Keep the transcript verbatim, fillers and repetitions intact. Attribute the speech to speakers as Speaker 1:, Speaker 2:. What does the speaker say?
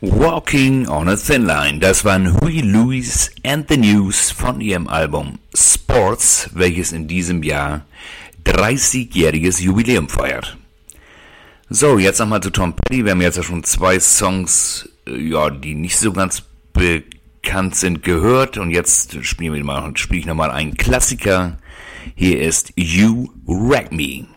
Speaker 1: Walking on a Thin Line, das waren Huey Lewis and the News von ihrem Album Sports, welches in diesem Jahr dreißigjähriges Jubiläum feiert. So, jetzt nochmal zu Tom Petty. Wir haben jetzt ja schon zwei Songs, ja, die nicht so ganz bekannt sind, gehört. Und jetzt spielen wir mal, spiele ich nochmal einen Klassiker. Hier ist You Wreck Me.